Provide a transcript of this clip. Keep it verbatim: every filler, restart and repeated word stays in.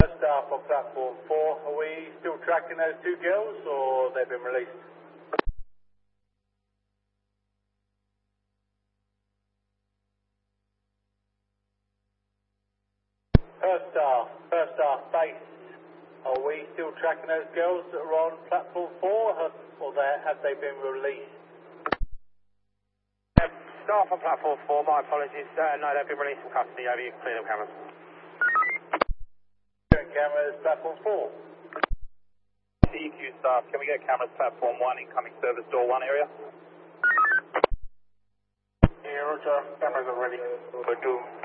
Staff on platform four, are we still tracking those two girls or they've been released? First staff, first staff base, are we still tracking those girls that are on platform four or they, have they been released? Um, staff on platform four, my apologies, uh, no, they've been released from custody. Over, you can clear them cameras. Cameras platform four. C Q staff, can we get cameras platform one, incoming service door one area? Yeah, Roger, cameras are ready. We're doing